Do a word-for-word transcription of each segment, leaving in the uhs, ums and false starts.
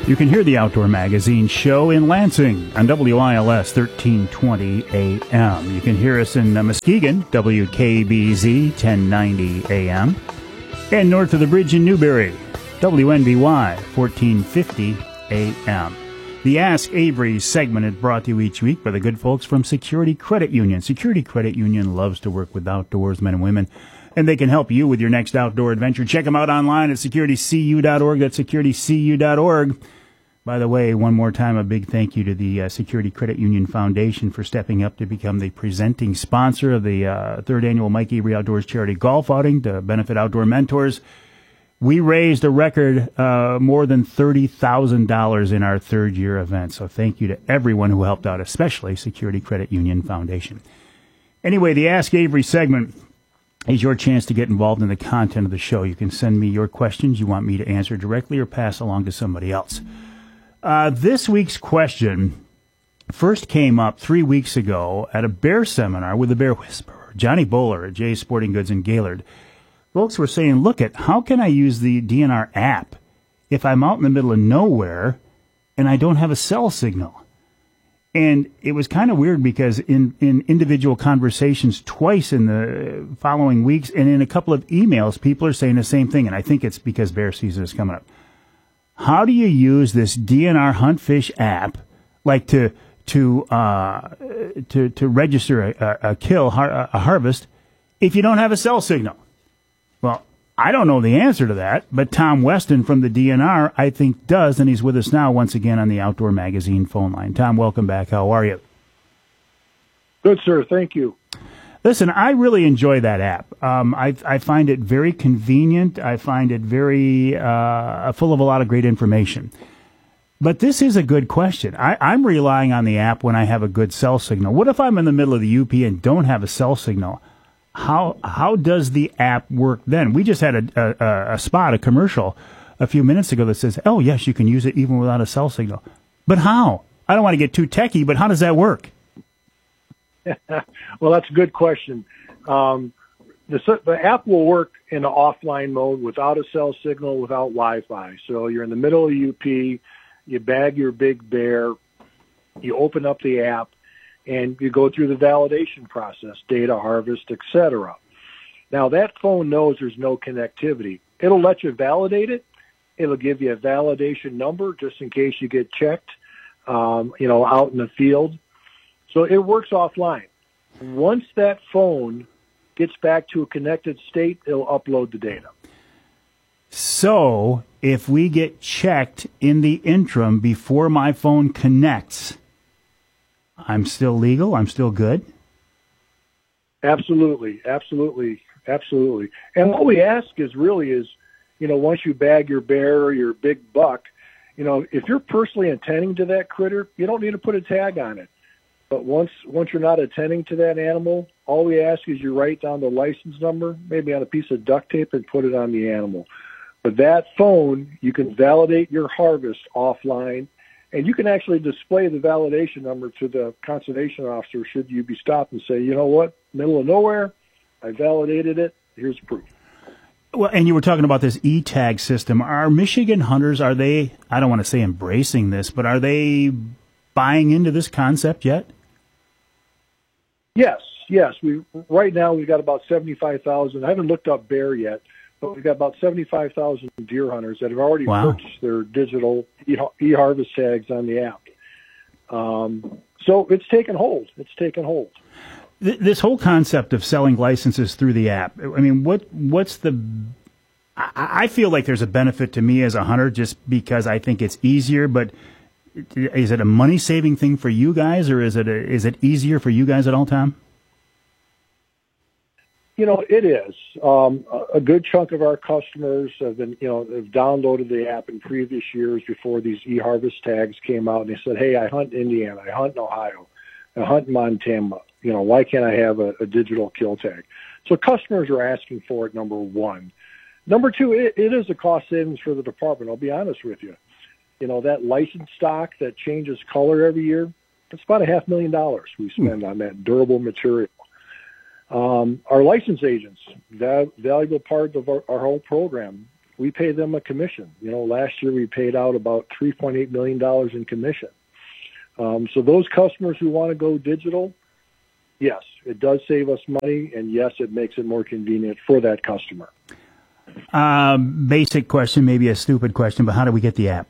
You can hear the Outdoor Magazine show in Lansing on W I L S thirteen twenty A M. You can hear us in uh, Muskegon, W K B Z ten ninety A M. And north of the bridge in Newberry, W N B Y fourteen fifty A M. The Ask Avery segment is brought to you each week by the good folks from Security Credit Union. Security Credit Union loves to work with outdoors men and women, and they can help you with your next outdoor adventure. Check them out online at security c u dot org. That's security c u dot org. By the way, one more time, a big thank you to the uh, Security Credit Union Foundation for stepping up to become the presenting sponsor of the uh, third annual Mike Avery Outdoors Charity Golf Outing to benefit outdoor mentors. We raised a record uh, more than thirty thousand dollars in our third year event. So thank you to everyone who helped out, especially Security Credit Union Foundation. Anyway, the Ask Avery segment is your chance to get involved in the content of the show. You can send me your questions you want me to answer directly or pass along to somebody else. Uh, this week's question first came up three weeks ago at a bear seminar with the Bear Whisperer, Johnny Bowler at Jay's Sporting Goods in Gaylord. Folks were saying, look at how can I use the D N R app if I'm out in the middle of nowhere and I don't have a cell signal? And it was kind of weird because in, in individual conversations twice in the following weeks and in a couple of emails, people are saying the same thing. And I think it's because bear season is coming up. How do you use this D N R Huntfish app, like to to uh, to to register a, a kill, a harvest, if you don't have a cell signal? Well, I don't know the answer to that, but Tom Weston from the D N R, I think, does, and he's with us now once again on the Outdoor Magazine phone line. Tom, welcome back. How are you? Good, sir. Thank you. Listen, I really enjoy that app. Um, I, I find it very convenient. I find it very uh, full of a lot of great information. But this is a good question. I, I'm relying on the app when I have a good cell signal. What if I'm in the middle of the U P and don't have a cell signal? How how does the app work then? We just had a, a, a spot, a commercial, a few minutes ago that says, oh, yes, you can use it even without a cell signal. But how? I don't want to get too techie, but how does that work? Well, that's a good question. Um, the, the app will work in an offline mode without a cell signal, without Wi-Fi. So you're in the middle of U P, you bag your big bear, you open up the app, and you go through the validation process, data harvest, et cetera. Now, that phone knows there's no connectivity. It'll let you validate it. It'll give you a validation number just in case you get checked, um, you know, out in the field. So it works offline. Once that phone gets back to a connected state, it'll upload the data. So if we get checked in the interim before my phone connects, I'm still legal? I'm still good? Absolutely, absolutely, absolutely. And what we ask is really is, you know, once you bag your bear or your big buck, you know, if you're personally attending to that critter, you don't need to put a tag on it. But once once you're not attending to that animal, all we ask is you write down the license number, maybe on a piece of duct tape, and put it on the animal. But that phone, you can validate your harvest offline, and you can actually display the validation number to the conservation officer should you be stopped and say, you know what, middle of nowhere, I validated it, here's proof. Well, and you were talking about this e-tag system. Are Michigan hunters, are they, I don't want to say embracing this, but are they buying into this concept yet? Yes, yes. We right now we've got about seventy-five thousand. I haven't looked up bear yet, but we've got about seventy-five thousand deer hunters that have already wow. purchased their digital e-harvest tags on the app. Um, so it's taken hold. It's taken hold. This whole concept of selling licenses through the app, I mean, what what's the... I, I feel like there's a benefit to me as a hunter just because I think it's easier, but is it a money-saving thing for you guys, or is it a, is it easier for you guys at all, Tom? You know, it is. Um, a good chunk of our customers have been, you know, have downloaded the app in previous years before these e-harvest tags came out, and they said, hey, I hunt in Indiana, I hunt in Ohio, I hunt in Montana. You know, why can't I have a, a digital kill tag? So customers are asking for it, number one. Number two, it, it is a cost savings for the department, I'll be honest with you. You know, that license stock that changes color every year, it's about a half million dollars we spend hmm. on that durable material. Um, our license agents, that valuable part of our, our whole program, we pay them a commission. You know, last year we paid out about three point eight million dollars in commission. Um, so those customers who want to go digital, yes, it does save us money, and yes, it makes it more convenient for that customer. Um, basic question, maybe a stupid question, but how do we get the app?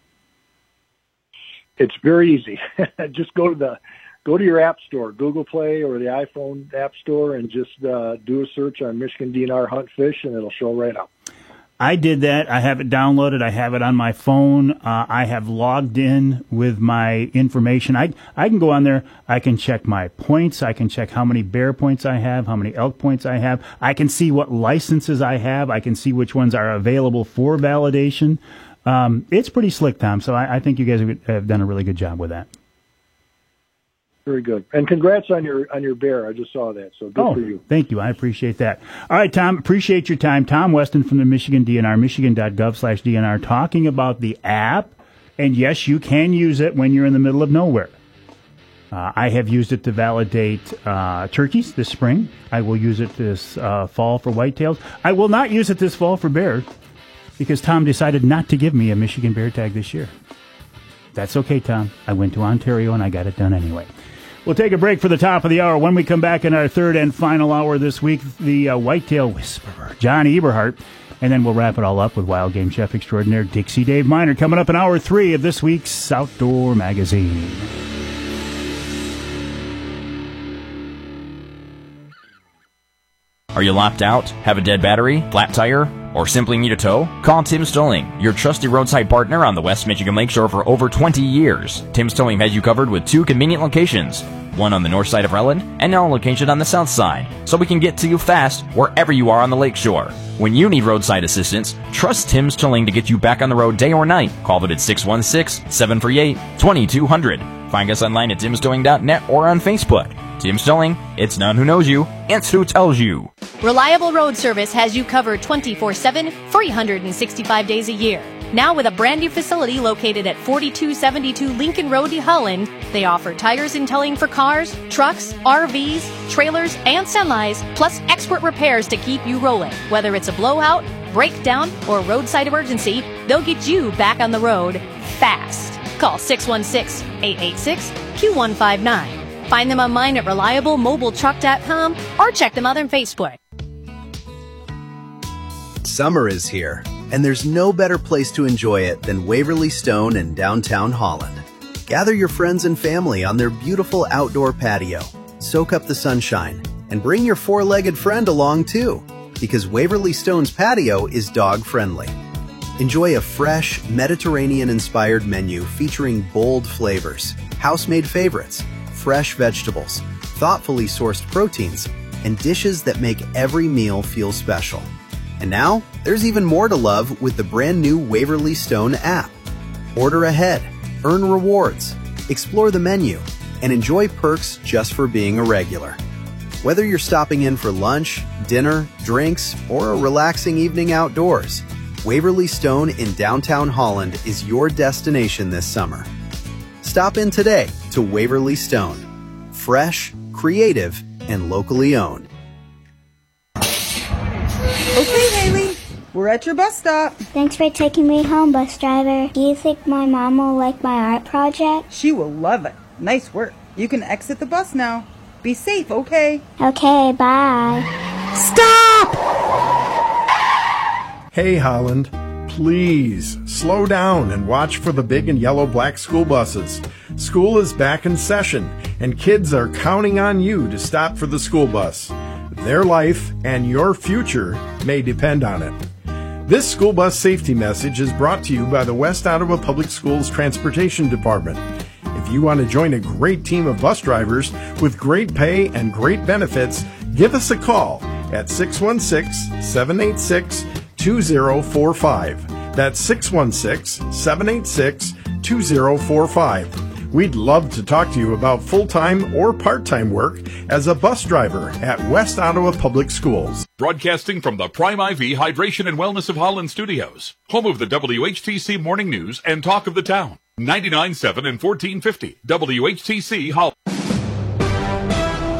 It's very easy. Just go to the go to your app store, Google Play or the iPhone app store, and just uh, do a search on Michigan D N R Hunt Fish, and it'll show right up. I did that. I have it downloaded. I have it on my phone. Uh, I have logged in with my information. I I can go on there. I can check my points. I can check how many bear points I have, how many elk points I have. I can see what licenses I have. I can see which ones are available for validation. Um, it's pretty slick, Tom. So I, I think you guys have done a really good job with that. Very good. And congrats on your on your bear. I just saw that. So good oh, for you. Thank you. I appreciate that. All right, Tom, appreciate your time. Tom Weston from the Michigan D N R, michigan.gov slash DNR, talking about the app. And yes, you can use it when you're in the middle of nowhere. Uh, I have used it to validate uh, turkeys this spring. I will use it this uh, fall for whitetails. I will not use it this fall for bears because Tom decided not to give me a Michigan bear tag this year. That's okay, Tom. I went to Ontario and I got it done anyway. We'll take a break for the top of the hour. When we come back in our third and final hour this week, the uh, Whitetail Whisperer, John Eberhart, and then we'll wrap it all up with Wild Game Chef Extraordinaire Dixie Dave Miner coming up in hour three of this week's Outdoor Magazine. Are you locked out? Have a dead battery? Flat tire? Or simply need a tow? Call Tim's Towing, your trusty roadside partner on the West Michigan Lakeshore for over twenty years. Tim's Towing has you covered with two convenient locations, one on the north side of Relland and now a location on the south side, so we can get to you fast wherever you are on the lakeshore. When you need roadside assistance, trust Tim's Towing to get you back on the road day or night. Call them at six one six, seven three eight, two two zero zero. Find us online at tims towing dot net or on Facebook. Tim's Towing, it's not who knows you, it's who tells you. Reliable Road Service has you covered twenty-four seven, three hundred sixty-five days a year. Now with a brand new facility located at forty-two seventy-two Lincoln Road, Holland, they offer tires and towing for cars, trucks, R Vs, trailers, and semis, plus expert repairs to keep you rolling. Whether it's a blowout, breakdown, or roadside emergency, they'll get you back on the road fast. Call six one six, eight eight six, Q one five nine. Find them online at reliable mobile truck dot com or check them out on Facebook. Summer is here, and there's no better place to enjoy it than Waverly Stone in downtown Holland. Gather your friends and family on their beautiful outdoor patio, soak up the sunshine, and bring your four-legged friend along too, because Waverly Stone's patio is dog-friendly. Enjoy a fresh, Mediterranean-inspired menu featuring bold flavors, house-made favorites, fresh vegetables, thoughtfully sourced proteins, and dishes that make every meal feel special. And now, there's even more to love with the brand new Waverly Stone app. Order ahead, earn rewards, explore the menu, and enjoy perks just for being a regular. Whether you're stopping in for lunch, dinner, drinks, or a relaxing evening outdoors, Waverly Stone in downtown Holland is your destination this summer. Stop in today to Waverly Stone. Fresh, creative, and locally owned. Okay, Haley, we're at your bus stop. Thanks for taking me home, bus driver. Do you think my mom will like my art project? She will love it. Nice work. You can exit the bus now. Be safe, okay? Okay, bye. Stop! Hey, Holland. Please slow down and watch for the big and yellow black school buses. School is back in session, and kids are counting on you to stop for the school bus. Their life and your future may depend on it. This school bus safety message is brought to you by the West Ottawa Public Schools Transportation Department. If you want to join a great team of bus drivers with great pay and great benefits, give us a call at six one six, seven eight six, two zero four five. That's six one six, seven eight six, two zero four five. We'd love to talk to you about full-time or part-time work as a bus driver at West Ottawa Public Schools. Broadcasting from the Prime I V Hydration and Wellness of Holland studios, home of the W H T C Morning News and Talk of the Town. ninety-nine point seven and fourteen fifty W H T C Holland.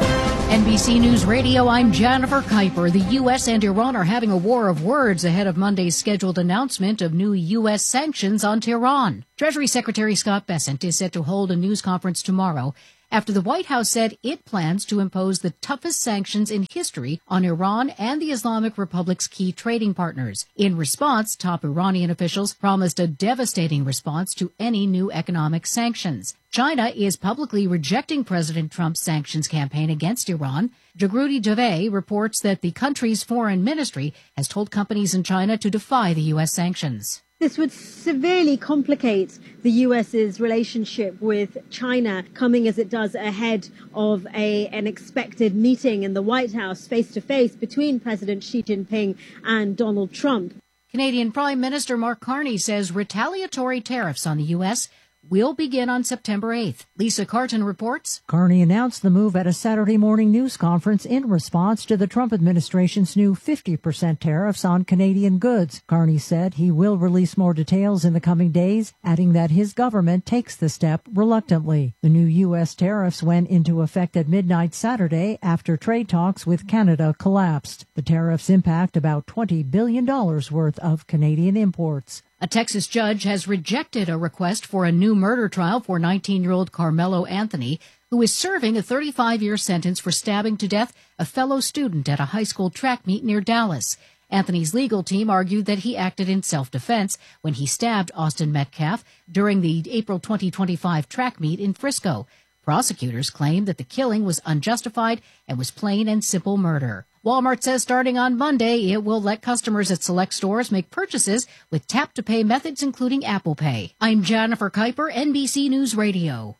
N B C News Radio, I'm Jennifer Kuiper. The U S and Iran are having a war of words ahead of Monday's scheduled announcement of new U S sanctions on Tehran. Treasury Secretary Scott Bessent is set to hold a news conference tomorrow after the White House said it plans to impose the toughest sanctions in history on Iran and the Islamic Republic's key trading partners. In response, top Iranian officials promised a devastating response to any new economic sanctions. China is publicly rejecting President Trump's sanctions campaign against Iran. Jagrudi Javed reports that the country's foreign ministry has told companies in China to defy the U S sanctions. This would severely complicate the U S's relationship with China, coming as it does ahead of a, an expected meeting in the White House face-to-face between President Xi Jinping and Donald Trump. Canadian Prime Minister Mark Carney says retaliatory tariffs on the U S will begin on September eighth. Lisa Carton reports. Carney announced the move at a Saturday morning news conference in response to the Trump administration's new fifty percent tariffs on Canadian goods. Carney said he will release more details in the coming days, adding that his government takes the step reluctantly. The new U S tariffs went into effect at midnight Saturday after trade talks with Canada collapsed. The tariffs impact about twenty billion dollars worth of Canadian imports. A Texas judge has rejected a request for a new murder trial for nineteen-year-old Carmelo Anthony, who is serving a thirty-five-year sentence for stabbing to death a fellow student at a high school track meet near Dallas. Anthony's legal team argued that he acted in self-defense when he stabbed Austin Metcalf during the April twenty twenty-five track meet in Frisco. Prosecutors claimed that the killing was unjustified and was plain and simple murder. Walmart says starting on Monday, it will let customers at select stores make purchases with tap-to-pay methods, including Apple Pay. I'm Jennifer Kuiper, N B C News Radio.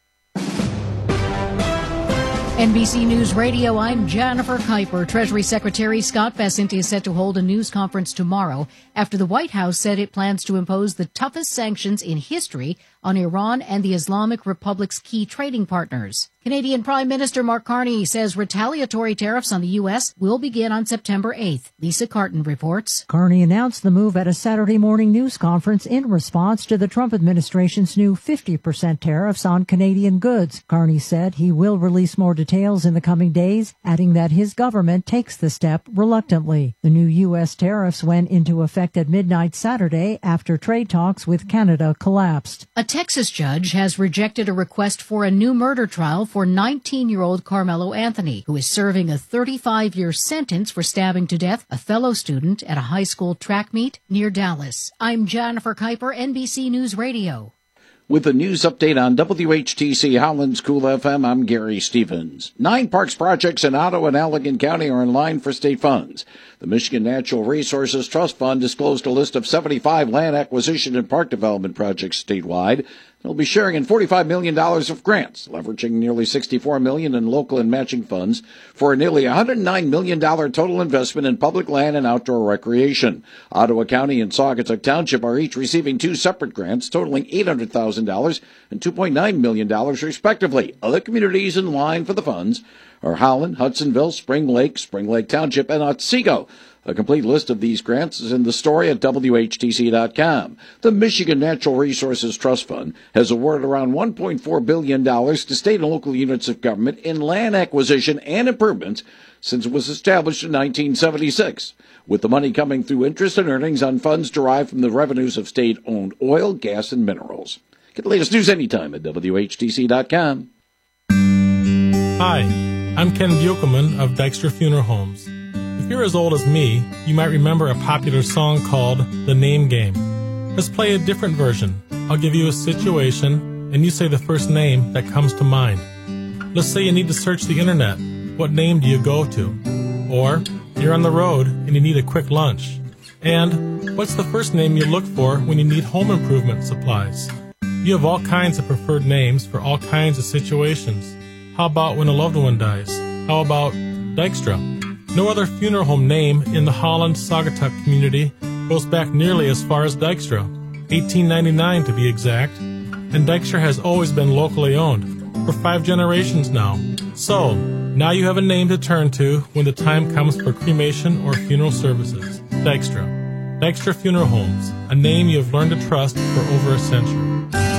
N B C News Radio, I'm Jennifer Kuiper. Treasury Secretary Scott Bessent is set to hold a news conference tomorrow after the White House said it plans to impose the toughest sanctions in history on Iran and the Islamic Republic's key trading partners. Canadian Prime Minister Mark Carney says retaliatory tariffs on the U S will begin on September eighth. Lisa Carton reports. Carney announced the move at a Saturday morning news conference in response to the Trump administration's new fifty percent tariffs on Canadian goods. Carney said he will release more details in the coming days, adding that his government takes the step reluctantly. The new U S tariffs went into effect at midnight Saturday after trade talks with Canada collapsed. A Texas judge has rejected a request for a new murder trial for nineteen-year-old Carmelo Anthony, who is serving a thirty-five-year sentence for stabbing to death a fellow student at a high school track meet near Dallas. I'm Jennifer Kuiper, N B C News Radio. With a news update on W H T C Holland's Cool F M, I'm Gary Stevens. Nine parks projects in Ottawa and Allegan County are in line for state funds. The Michigan Natural Resources Trust Fund disclosed a list of seventy-five land acquisition and park development projects statewide. They'll be sharing in forty-five million dollars of grants, leveraging nearly sixty-four million dollars in local and matching funds for a nearly one hundred nine million dollars total investment in public land and outdoor recreation. Ottawa County and Saugatuck Township are each receiving two separate grants totaling eight hundred thousand dollars and two point nine million dollars respectively. Other communities in line for the funds are Howland, Hudsonville, Spring Lake, Spring Lake Township, and Otsego. A complete list of these grants is in the story at W H T C dot com. The Michigan Natural Resources Trust Fund has awarded around one point four billion dollars to state and local units of government in land acquisition and improvements since it was established in nineteen seventy-six, with the money coming through interest and earnings on funds derived from the revenues of state-owned oil, gas, and minerals. Get the latest news anytime at W H T C dot com. Hi, I'm Ken Buchelman of Dykstra Funeral Homes. If you're as old as me, you might remember a popular song called The Name Game. Let's play a different version. I'll give you a situation, and you say the first name that comes to mind. Let's say you need to search the internet. What name do you go to? Or you're on the road and you need a quick lunch. And what's the first name you look for when you need home improvement supplies? You have all kinds of preferred names for all kinds of situations. How about when a loved one dies? How about Dykstra? No other funeral home name in the Holland-Saugatuck community goes back nearly as far as Dykstra, eighteen ninety-nine to be exact, and Dykstra has always been locally owned, for five generations now. So, now you have a name to turn to when the time comes for cremation or funeral services. Dykstra. Dykstra Funeral Homes, a name you have learned to trust for over a century.